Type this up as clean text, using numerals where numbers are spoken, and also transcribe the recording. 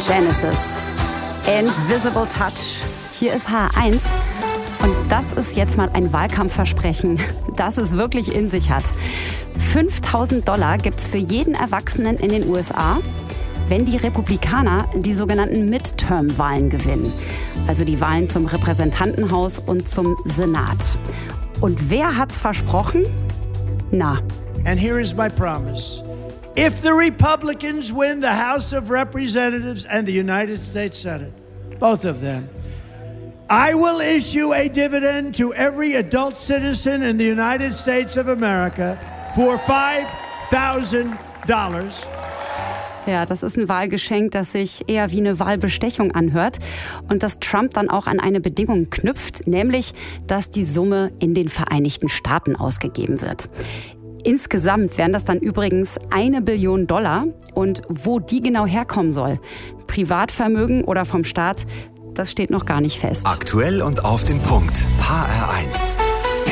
Genesis. Invisible Touch. Hier ist HR1. Und das ist jetzt mal ein Wahlkampfversprechen, das es wirklich in sich hat. $5.000 gibt's für jeden Erwachsenen in den USA, wenn die Republikaner die sogenannten Midterm-Wahlen gewinnen. Also die Wahlen zum Repräsentantenhaus und zum Senat. Und wer hat's versprochen? Na. And here is my promise. If the Republicans win the House of Representatives and the United States Senate, both of them, I will issue a dividend to every adult citizen in the United States of America for $5,000. Ja, das ist ein Wahlgeschenk, das sich eher wie eine Wahlbestechung anhört und das Trump dann auch an eine Bedingung knüpft, nämlich, dass die Summe in den Vereinigten Staaten ausgegeben wird. Insgesamt wären das dann übrigens $1 Billion und wo die genau herkommen soll, Privatvermögen oder vom Staat, das steht noch gar nicht fest. Aktuell und auf den Punkt. HR1.